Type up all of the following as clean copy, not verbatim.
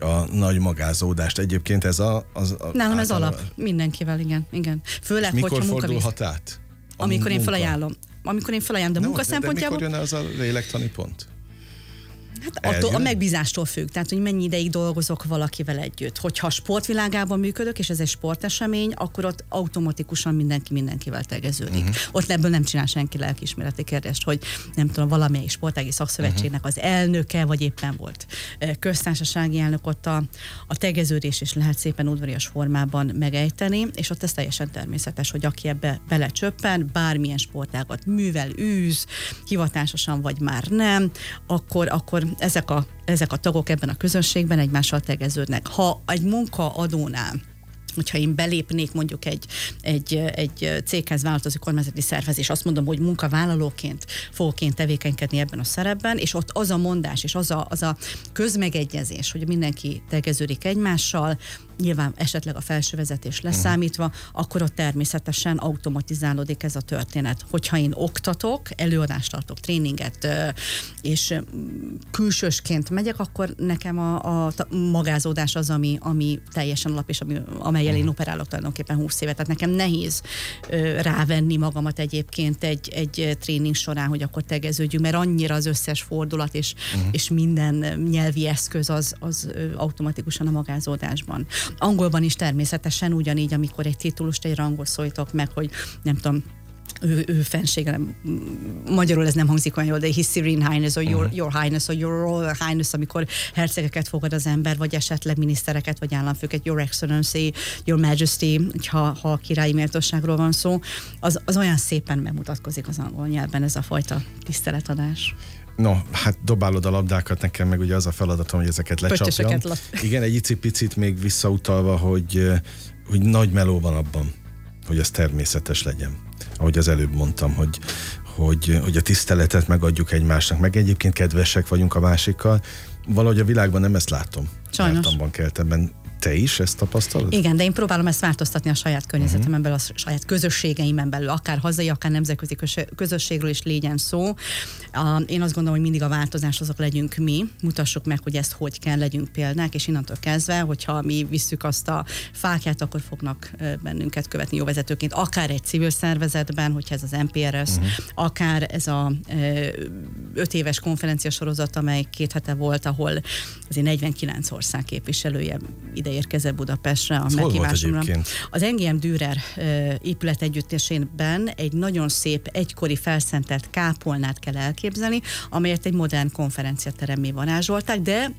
a nagy magázódást. Egyébként ez Nálam ez alap. Mindenkivel, igen. Főleg, mikor fordulhat át? Amikor én felajánlom. De munka szempontjából... De mikor jön az a lélektani pont? Hát a megbízástól függ, tehát hogy mennyi ideig dolgozok valakivel együtt. Hogyha a sportvilágában működök, és ez egy sportesemény, akkor ott automatikusan mindenki mindenkivel tegeződik. Ott ebből nem csinál senki lelkiismereti kérdést, hogy nem tudom, valamelyik sportági szakszövetségnek az elnöke, vagy éppen volt köztársasági elnök, ott a tegeződés is lehet szépen udvarias formában megejteni, és ott ez teljesen természetes, hogy aki ebbe belecsöppen, bármilyen sportágat művel, űz, hivatásosan vagy már nem, akkor ezek a tagok ebben a közönségben egymással tegeződnek. Ha egy munkaadónál, hogyha én belépnék mondjuk egy céghez változó kormányzati szervez, és azt mondom, hogy munkavállalóként fogok én tevékenykedni ebben a szerepben, és ott az a mondás, és az a közmegegyezés, hogy mindenki tegeződik egymással, nyilván esetleg a felső vezetés leszámítva, akkor ott természetesen automatizálódik ez a történet. Hogyha én oktatok, előadást tartok, tréninget, és külsősként megyek, akkor nekem a magázódás az, ami teljesen alap, és amelyel én operálok tulajdonképpen 20 évet. Tehát nekem nehéz rávenni magamat egyébként egy tréning során, hogy akkor tegeződjünk, mert annyira az összes fordulat és minden nyelvi eszköz az automatikusan a magázódásban. Angolban is természetesen ugyanígy, amikor egy titulust, egy rangot szólítok meg, hogy nem tudom, ő fensége, magyarul ez nem hangzik olyan jól, de His Serene Highness, or your Highness, or Your Royal Highness, amikor hercegeket fogad az ember, vagy esetleg minisztereket, vagy államfőket, Your Excellency, Your Majesty, ha királyi méltóságról van szó, az olyan szépen megmutatkozik az angol nyelven, ez a fajta tiszteletadás. No, hát dobálod a labdákat, nekem meg ugye az a feladatom, hogy ezeket lecsapjam. Igen, egy icipicit még visszautalva, hogy nagy meló van abban, hogy ez természetes legyen. Ahogy az előbb mondtam, hogy a tiszteletet megadjuk egymásnak, meg egyébként kedvesek vagyunk a másikkal. Valahogy a világban nem ezt látom. Sajnos. Kertemben. Te is ezt tapasztalod? Igen, de én próbálom ezt változtatni a saját környezetemben belül, a saját közösségeimen belül, akár hazai, akár nemzetközi közösségről is legyen szó. Én azt gondolom, hogy mindig a változás azok legyünk mi, mutassuk meg, hogy ezt hogy kell, legyünk példák, és innentől kezdve, hogyha mi visszük azt a fákját, akkor fognak bennünket követni jó vezetőként, akár egy civil szervezetben, hogyha ez az NPRS, akár ez a 5 éves konferencia sorozat, amely 2 hete volt, ahol azért 49 ország képviselője ide érkezett Budapestre a meghívásomra. Az NGM Dürer épület együttesében egy nagyon szép egykori felszentelt kápolnát kell elképzelni, amelyet egy modern konferenciateremmé varázsolták, de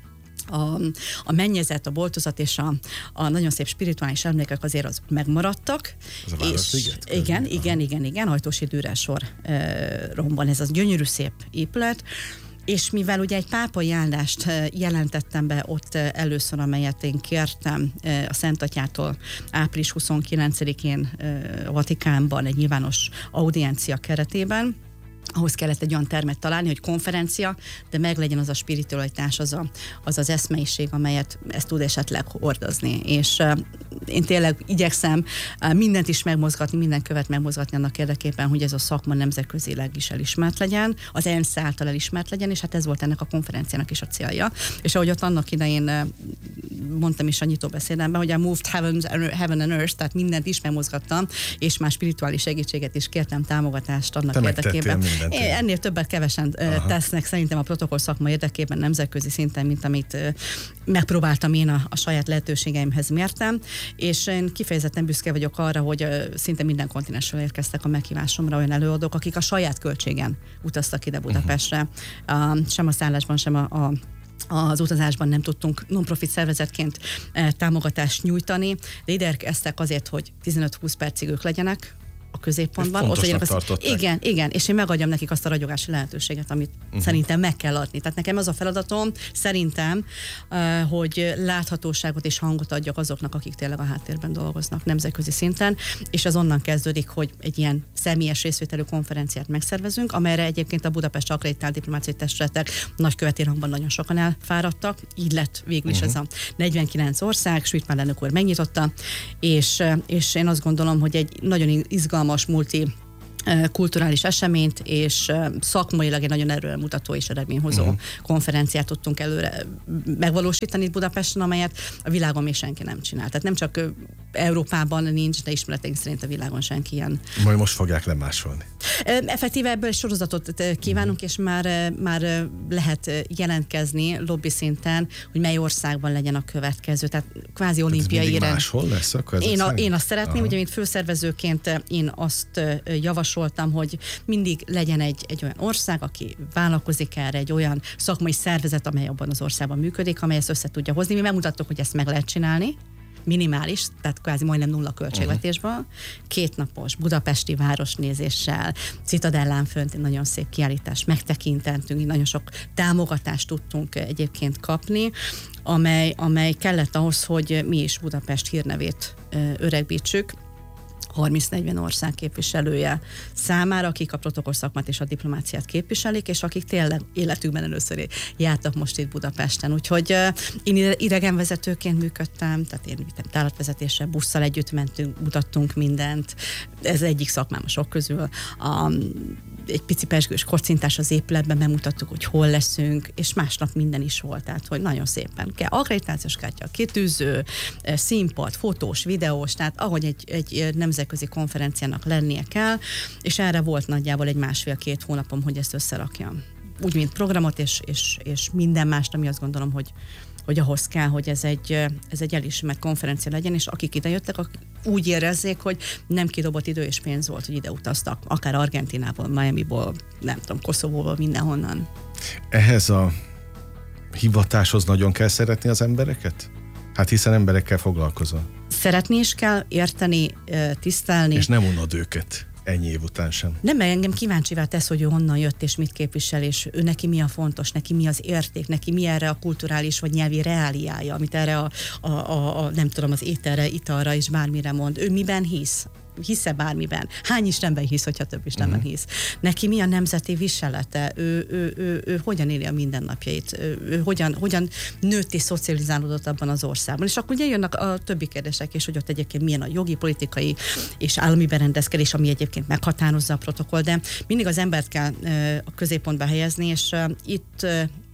a mennyezet, a boltozat és a nagyon szép spirituális emlékek azért azok megmaradtak. Az a Városliget? Igen, Hajtósi Dürer soromban ez az gyönyörű szép épület. És mivel ugye egy pápai áldást jelentettem be ott először, amelyet én kértem a Szent Atyától április 29-én Vatikánban egy nyilvános audiencia keretében, ahhoz kellett egy olyan termet találni, hogy konferencia, de meglegyen az a spiritualitás, az eszmeiség, amelyet ezt tud esetleg hordozni. És én tényleg igyekszem mindent is megmozgatni, minden követ megmozgatni annak érdekében, hogy ez a szakma nemzetközileg is elismert legyen, az ENSZ által elismert legyen, és hát ez volt ennek a konferenciának is a célja. És ahogy ott annak idején mondtam is a nyitóbeszédemben, hogy I moved heaven and earth, tehát mindent is megmozgattam, és már spirituális segítséget is kértem, támogatást annak érdekében. Ennél többet kevesen tesznek szerintem a protokoll szakma érdekében nemzetközi szinten, mint amit megpróbáltam én a saját lehetőségeimhez mértem, és én kifejezetten büszke vagyok arra, hogy szinte minden kontinensről érkeztek a meghívásomra olyan előadók, akik a saját költségen utaztak ide Budapestre. Sem a szállásban, sem az utazásban nem tudtunk non-profit szervezetként támogatást nyújtani, de ide érkeztek azért, hogy 15-20 percig ők legyenek a középpontban. Ott igen, és én megadjam nekik azt a ragyogási lehetőséget, amit szerintem meg kell adni. Tehát nekem az a feladatom, szerintem, hogy láthatóságot és hangot adjak azoknak, akik tényleg a háttérben dolgoznak nemzetközi szinten, és az onnan kezdődik, hogy egy ilyen személyes részvételű konferenciát megszervezünk, amelyre egyébként a Budapest akreditált diplomáciai testületek nagyköveti rangban nagyon sokan elfáradtak, így lett végül is ez a 49 ország, Schmidt elnök úr megnyitotta, és én azt gondolom, hogy egy nagyon izgalmas multi kulturális eseményt, és szakmailag egy nagyon erőmutató és eredményhozó konferenciát tudtunk előre megvalósítani Budapesten, amelyet a világon még senki nem csinál. Tehát nem csak Európában nincs, de ismereteink szerint a világon senki ilyen. Majd most fogják lemásolni. Effektíve ebből egy sorozatot kívánunk, és már lehet jelentkezni lobby szinten, hogy mely országban legyen a következő. Tehát kvázi olimpiai rend. Máshol lesz akkor? Én azt szeretném, ugye, mint főszervezőként én azt javasoltam, hogy mindig legyen egy olyan ország, aki vállalkozik erre, egy olyan szakmai szervezet, amely abban az országban működik, amely ezt össze tudja hozni. Mi megmutattuk, hogy ezt meg lehet csinálni, minimális, tehát kvázi majdnem nulla költségvetésben, 2 napos budapesti városnézéssel, Citadellán fönt egy nagyon szép kiállítást megtekintentünk, nagyon sok támogatást tudtunk egyébként kapni, amely kellett ahhoz, hogy mi is Budapest hírnevét öregbítsük, 30-40 ország képviselője számára, akik a protokollszakmát és a diplomáciát képviselik, és akik tényleg életükben először jártak most itt Budapesten. Úgyhogy én idegenvezetőként működtem, tehát én tárlatvezetéssel, busszal együtt mentünk, mutattunk mindent. Ez egyik szakmám a sok közül. Egy pici pezsgős kocintás az épületben, bemutattuk, hogy hol leszünk, és másnap minden is volt, tehát hogy nagyon szépen kell. Akkreditációs kártya, kitűző, színpad, fotós, videós, tehát ahogy egy nemzetközi konferenciának lennie kell, és erre volt nagyjából egy 1,5-2 hónapom, hogy ezt összerakjam. Úgy, mint programot, és minden mást, ami azt gondolom, hogy ahhoz kell, hogy ez egy elismert konferencia legyen, és akik idejöttek, úgy érezzék, hogy nem kidobott idő és pénz volt, hogy ide utaztak, akár Argentinából, Miamiból, nem tudom, Koszovóból, mindenhonnan. Ehhez a hivatáshoz nagyon kell szeretni az embereket? Hát hiszen emberekkel foglalkozol. Szeretni is kell, érteni, tisztelni. És nem unod őket. Ennyi év után sem. Nem, mert engem kíváncsivá tesz, hogy ő honnan jött és mit képvisel, és ő neki mi a fontos, neki mi az érték, neki mi erre a kulturális vagy nyelvi reáliája, amit erre a nem tudom, az ételre, italra és bármire mond. Ő miben hisz? Hisz-e bármiben? Hány Istenben hisz, hogyha több Istenben hisz? Neki mi a nemzeti viselete? Ő hogyan éli a mindennapjait? Ő hogyan nőtt és szocializálódott abban az országban? És akkor ugye jönnek a többi kérdések, és hogy ott egyébként milyen a jogi, politikai és állami berendezkedés, ami egyébként meghatározza a protokoll, de mindig az embert kell a középpontba helyezni, és itt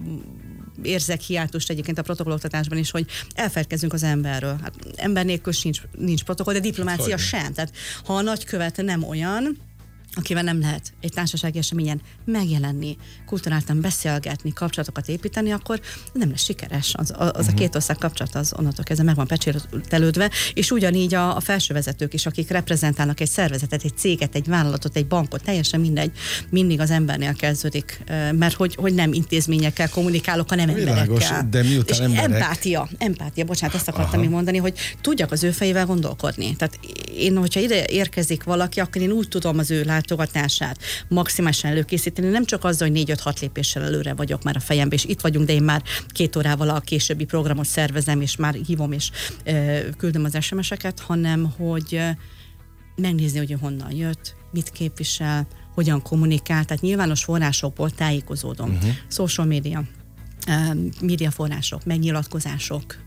érzek hiátust egyébként a protokolloktatásban is, hogy elfeledkezzünk az emberről. Hát ember nélkül nincs protokoll, de diplomácia sem. Tehát ha a nagykövet nem olyan, akivel nem lehet egy társasági eseményen megjelenni, kulturáltan beszélgetni, kapcsolatokat építeni, akkor nem lesz sikeres. Az a két ország kapcsolat az onnantól kezdve meg van pecsételődve, és ugyanígy a felsővezetők is, akik reprezentálnak egy szervezetet, egy céget, egy vállalatot, egy bankot, teljesen mindegy, mindig az embernél kezdődik, mert hogy nem intézményekkel kommunikálok, hanem emberekkel. De miután és emberek... empátia, bocsánat, ezt akartam még mondani, hogy tudjak az ő fejével gondolkodni. Tehát én, hogyha ide érkezik valaki, akkor én úgy tudom az ő látogatását maximálisan előkészíteni, nem csak azzal, hogy 4-5-6 lépéssel előre vagyok már a fejemben, és itt vagyunk, de én már 2 órával a későbbi programot szervezem, és már hívom, és küldöm az SMS-eket, hanem hogy megnézni, hogy honnan jött, mit képvisel, hogyan kommunikál, tehát nyilvános forrásokból tájékozódom. Social media, médiaforrások, megnyilatkozások,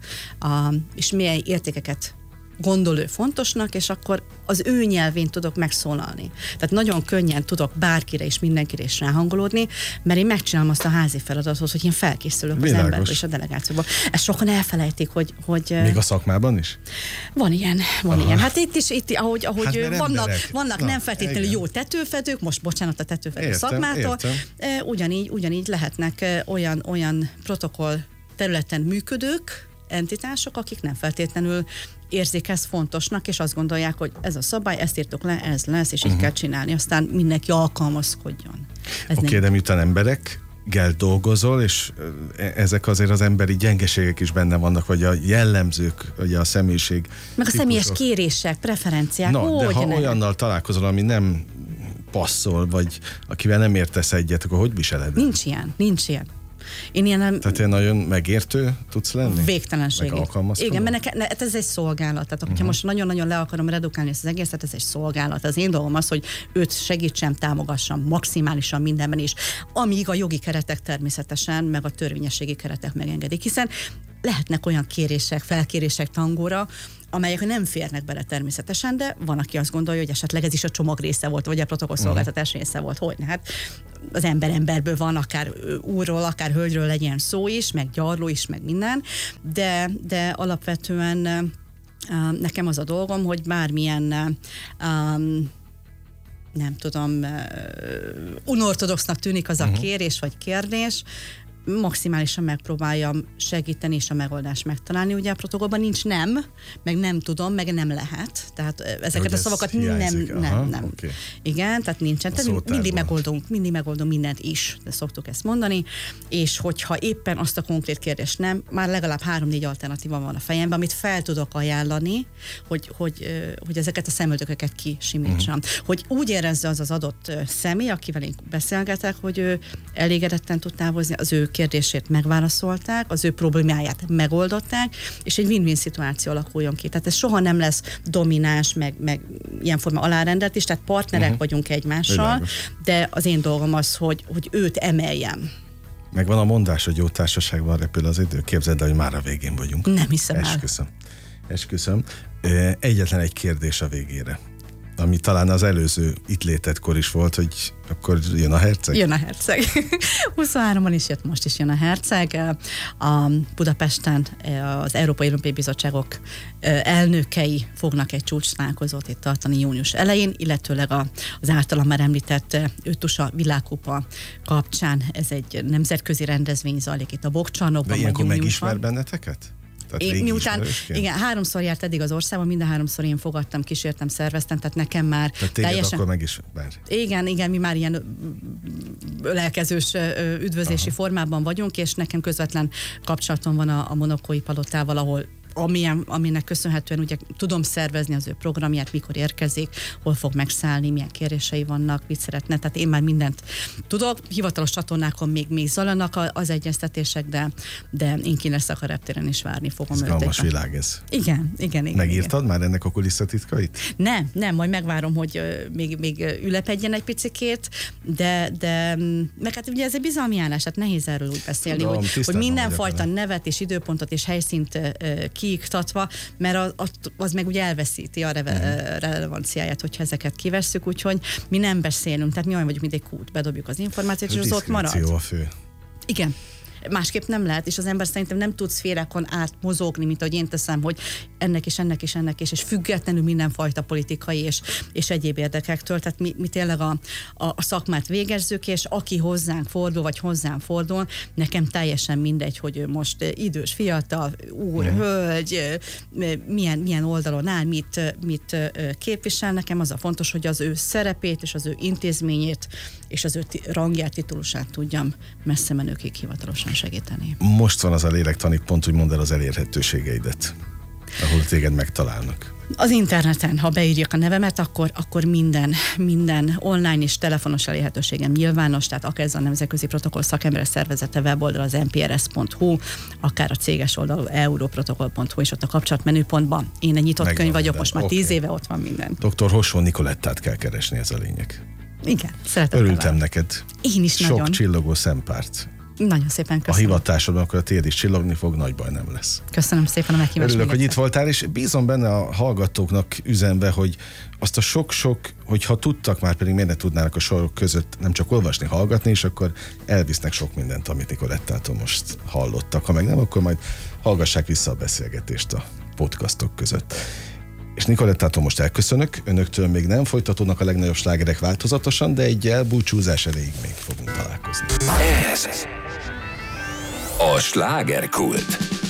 és milyen értékeket gondol ő fontosnak, és akkor az ő nyelvén tudok megszólalni. Tehát nagyon könnyen tudok bárkire és mindenkire is ráhangolódni, mert én megcsinálom azt a házi feladatot, hogy én felkészülök az emberből és a delegációból. Ezt sokan elfelejtik, hogy... Még a szakmában is? Van ilyen. Hát itt ahogy hát vannak nem feltétlenül jó tetőfedők, most bocsánat a tetőfedő szakmától, ugyanígy lehetnek olyan protokoll területen működők, entitások, akik nem feltétlenül érzik ezt fontosnak, és azt gondolják, hogy ez a szabály, ezt írtok le, ez lesz, és így kell csinálni, aztán mindenki alkalmazkodjon. Oké, de miután emberekkel dolgozol, és ezek azért az emberi gyengeségek is benne vannak, vagy a jellemzők, vagy a személyiség meg a személyes kérések, preferenciák. De ha olyannal találkozol, ami nem passzol, vagy akivel nem értesz egyet, akkor hogy viseled? Nincs ilyen. Tehát én nagyon megértő tudsz lenni? Végtelenségig. Meg alkalmazkodó? Igen, mert ez egy szolgálat. Tehát hogyha most nagyon-nagyon le akarom redukálni ezt az egészet, ez egy szolgálat. Az én dolgom az, hogy őt segítsem, támogassam maximálisan mindenben is, amíg a jogi keretek természetesen, meg a törvényességi keretek megengedik. Hiszen lehetnek olyan kérések, felkérések tangóra, amelyek nem férnek bele természetesen, de van, aki azt gondolja, hogy esetleg ez is a csomag része volt, vagy a protokollszolgáltatás része volt. Hogy hát az emberből van, akár úrról, akár hölgyről legyen szó is, meg gyarló is, meg minden, de alapvetően nekem az a dolgom, hogy bármilyen nem tudom, unortodoxnak tűnik az a kérés vagy kérdés, maximálisan megpróbáljam segíteni és a megoldást megtalálni. Ugye a protokollban nincs nem, meg nem tudom, meg nem lehet. Tehát ezeket a szavakat nem. Okay. Igen, tehát nincsen. Tehát mindig megoldunk mindent is, de szoktuk ezt mondani, és hogyha éppen azt a konkrét kérdést nem, már legalább 3-4 alternatíva van a fejemben, amit fel tudok ajánlani, hogy ezeket a szemöldököket kisimítsam. Hogy úgy érezze az adott személy, akivel én beszélgetek, hogy ő elégedetten tud távozni, az ő kérdését megválaszolták, az ő problémáját megoldották, és egy win-win szituáció alakuljon ki. Tehát ez soha nem lesz domináns, meg ilyen forma alárendelt is, tehát partnerek vagyunk egymással, de az én dolgom az, hogy őt emeljem. Megvan a mondás, hogy jó társaságban repül az idő. Képzeld el, hogy már a végén vagyunk. Nem hiszem el. Esküszöm. Egyetlen egy kérdés a végére, ami talán az előző itt létetkor is volt, hogy akkor jön a herceg? Jön a herceg. 23-ban is jött, most is jön a herceg. A Budapesten az Európai Olimpiai Bizottságok elnökei fognak egy csúcstalálkozót itt tartani június elején, illetőleg az általam már említett Ötusa világkupa kapcsán ez egy nemzetközi rendezvény zajlik itt a Bokcsarnokban. De ilyenkor megismer benneteket? Miután, igen, 3-szor járt eddig az országban, mind a 3-szor én fogadtam, kísértem, szerveztem, tehát nekem már tehát teljesen... akkor meg is bár. Igen, mi már ilyen ölelkezős üdvözlési formában vagyunk, és nekem közvetlen kapcsolatom van a Monokói palotával, ahol aminek köszönhetően ugye tudom szervezni az ő programját, mikor érkezik, hol fog megszállni, milyen kérései vannak, mit szeretne. Tehát én már mindent tudok. Hivatalos csatornákon még zajlanak az egyeztetések, de én ki leszek a reptéren is várni fogom őt. Izgalmas világ ez. Igen. Megírtad már ennek a kulisszatitkait? Nem, majd megvárom, hogy még ülepedjen egy picikét, de meg hát ugye ez egy bizalmi állás, tehát nehéz erről úgy beszélni, hogy mindenfajta nevet és időpontot és helyszínt kiiktatva, mert az meg ugye elveszíti a relevanciáját, hogyha ezeket kivesszük, úgyhogy mi nem beszélünk, tehát mi olyan vagyunk, mint egy kút, bedobjuk az információt, és az ott marad. A fő. Igen. Másképp nem lehet, és az ember szerintem nem tud szférákon átmozogni, mint ahogy én teszem, hogy ennek és függetlenül mindenfajta politikai és egyéb érdekektől, tehát mi tényleg a szakmát végezzük, és aki hozzánk fordul, vagy hozzám fordul, nekem teljesen mindegy, hogy ő most idős, fiatal, úr, hölgy, milyen oldalon áll, mit képvisel, nekem az a fontos, hogy az ő szerepét, és az ő intézményét, és az ő rangját, titulusát tudjam messze menőkig hivatalosan segíteni. Most van az a lélektani pont, hogy mondd el az elérhetőségeidet, ahol téged megtalálnak. Az interneten, ha beírják a nevemet, akkor minden online és telefonos elérhetőségem nyilvános, tehát akár ez a Nemzetközi Protokoll Szakemberek Szervezete weboldal, az mprs.hu, akár a céges oldalú europrotokoll.hu, és ott a kapcsolatmenüpontban. Én egy nyitott könyv vagyok, most már 10 éve ott van minden. Dr. Hossó Nicolettát kell keresni, ez a lényeg. Igen, szeretettel. Örültem neked. Én is sok nagyon. Csillogó szempárt. Nagyon szépen köszönöm. A hivatásodban, akkor a tiéd is csillogni fog, nagy baj nem lesz. Köszönöm szépen a meghívást. Örülök, hogy itt voltál, és bízom benne a hallgatóknak üzenve, hogy azt a sok-sok, hogyha tudtak már, pedig miért ne tudnának a sorok között nem csak olvasni, hallgatni, és akkor elvisznek sok mindent, amit Nicolettától most hallottak. Ha meg nem, akkor majd hallgassák vissza a beszélgetést a podcastok között. És Nicolettától most elköszönök, önöktől még nem folytatódnak a legnagyobb slágerek változatosan, de egy elbúcsúzás elejéig még fogunk találkozni. Ez a slágerkult.